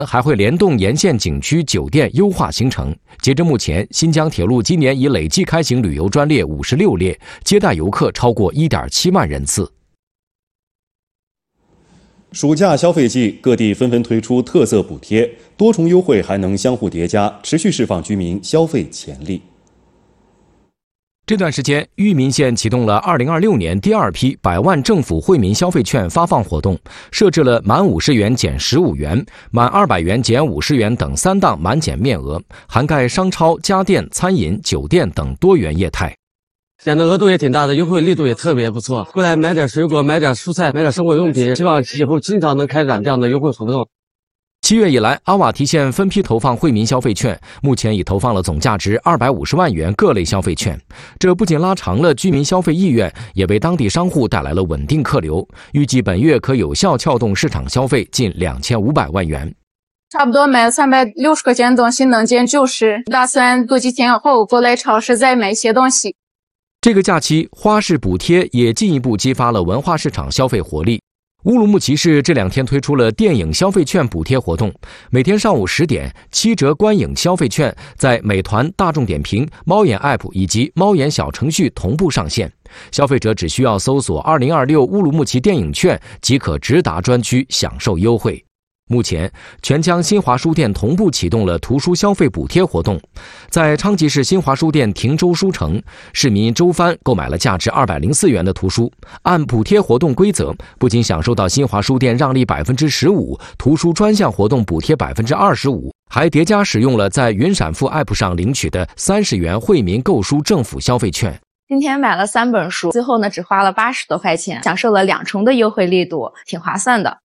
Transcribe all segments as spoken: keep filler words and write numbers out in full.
还会联动沿线景区酒店优化行程。截至目前，新疆铁路今年已累计开行旅游专列五十六列，接待游客超过 一点七万人次。 暑假消费季，各地纷纷推出特色补贴，多重优惠还能相互叠加，持续释放居民消费潜力。 这段时间，裕民县启动了二零二六年第二批百万政府惠民消费券发放活动，设置了满五十元减十五元、满二百元减五十元等三档满减面额，涵盖商超、家电、餐饮、酒店等多元业态。 减的额度也挺大的，优惠力度也特别不错。过来买点水果，买点蔬菜，买点生活用品，希望以后经常能开展这样的优惠活动。 七月以来，阿瓦提县分批投放惠民消费券，目前已投放了总价值二百五十万元各类消费券。这不仅拉长了居民消费意愿，也为当地商户带来了稳定客流。预计本月可有效撬动市场消费近两千五百万元。 差不多买三百六十块钱的东西能减九十，打算过几天后过来超市再买些东西。 这个假期，花市补贴也进一步激发了文化市场消费活力。乌鲁木齐市这两天推出了电影消费券补贴活动，每天上午十点，七折观影消费券在美团、大众点评、猫眼 App 以及猫眼小程序同步上线。消费者只需要搜索二零二六乌鲁木齐电影券，即可直达专区享受优惠。目前，全疆新华书店同步启动了图书消费补贴活动。在昌吉市新华书店亭州书城，市民周帆购买了价值二百零四元的图书。按补贴活动规则，不仅享受到新华书店让利 百分之十五， 图书专项活动补贴 百分之二十五， 还叠加使用了在云闪付 App 上领取的三十元惠民购书政府消费券。 今天买了三本书，最后呢只花了八十多块钱，享受了两重的优惠力度，挺划算的。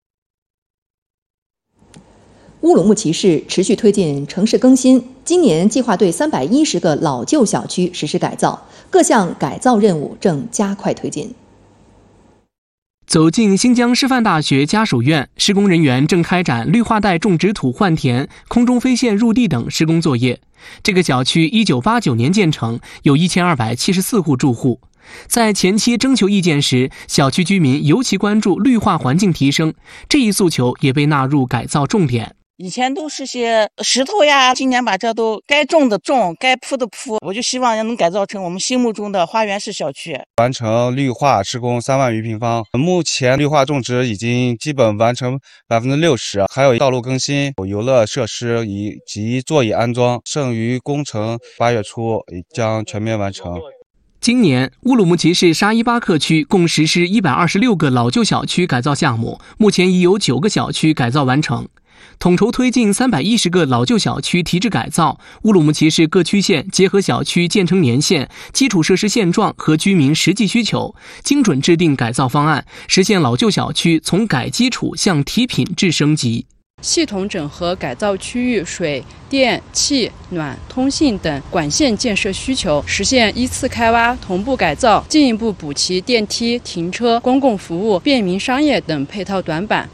乌鲁木齐市持续推进城市更新，今年计划对三百一十个老旧小区实施改造，各项改造任务正加快推进。 走进新疆师范大学家属院，施工人员正开展绿化带种植土换田、空中飞线入地等施工作业。这个小区一九八九年建成，有一千二百七十四户住户。在前期征求意见时，小区居民尤其关注绿化环境提升，这一诉求也被纳入改造重点。 以前都是些石头呀，今年把这都该种的种，该铺的铺，我就希望能改造成我们心目中的花园式小区。 完成绿化施工三万余平方，目前绿化种植已经基本完成 百分之六十， 还有道路更新、游乐设施以及座椅安装，剩余工程八月初将全面完成。 今年，乌鲁木齐市沙依巴克区共实施一百二十六个老旧小区改造项目，目前已有九个小区改造完成。统筹推进三百一十个老旧小区提质改造，乌鲁木齐市各区县结合小区建成年限、基础设施现状和居民实际需求，精准制定改造方案，实现老旧小区从改基础向提品质升级。 系统整合改造区域水电气暖通信等管线建设需求，实现依次开挖同步改造，进一步补齐电梯、停车、公共服务、便民商业等配套短板。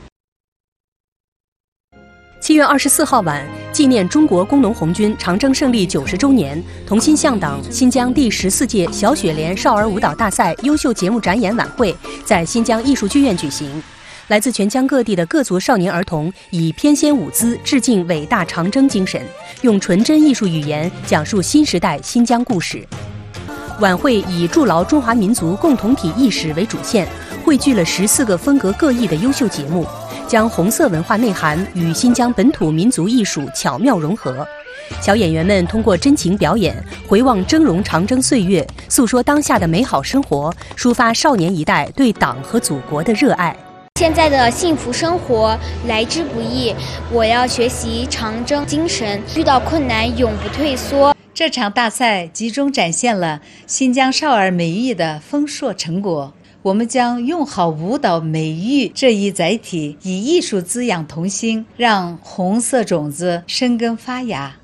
七月二十四号晚，纪念中国工农红军长征胜利九十周年，同心向党新疆第十四届小雪莲少儿舞蹈大赛优秀节目展演晚会在新疆艺术剧院举行。来自全疆各地的各族少年儿童以翩跹舞姿致敬伟大长征精神，用纯真艺术语言讲述新时代新疆故事。晚会以筑牢中华民族共同体意识为主线，汇聚了十四个风格各异的优秀节目，将红色文化内涵与新疆本土民族艺术巧妙融合。小演员们通过真情表演，回望峥嵘长征岁月，诉说当下的美好生活，抒发少年一代对党和祖国的热爱。 现在的幸福生活来之不易，我要学习长征精神，遇到困难永不退缩。 这场大赛集中展现了新疆少儿美育的丰硕成果。我们将用好舞蹈美育这一载体，以艺术滋养童心，让红色种子生根发芽。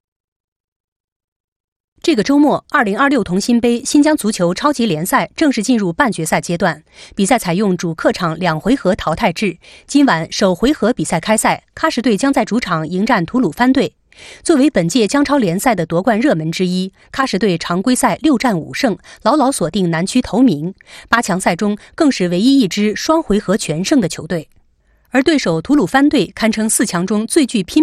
这个周末，二零二六同心杯新疆足球超级联赛正式进入半决赛阶段。比赛采用主客场两回合淘汰制。今晚首回合比赛开赛，喀什队将在主场迎战吐鲁番队。作为本届疆超联赛的夺冠热门之一，喀什队常规赛六战五胜，牢牢锁定南区头名。八强赛中更是唯一一支双回合全胜的球队。 而对手吐鲁番队堪称四强中最具拼